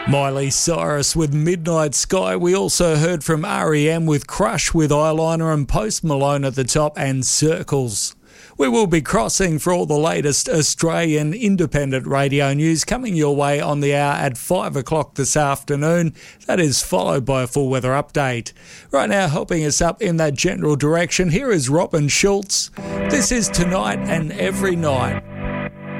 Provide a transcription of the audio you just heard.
Miley Cyrus with Midnight Sky. We also heard from R.E.M. with Crush with Eyeliner and Post Malone at the top and Circles. We will be crossing for all the latest Australian independent radio news coming your way on the hour at 5 o'clock this afternoon. That is followed by a full weather update. Right now, helping us up in that general direction, here is Robin Schulz. This is Tonight and Every Night.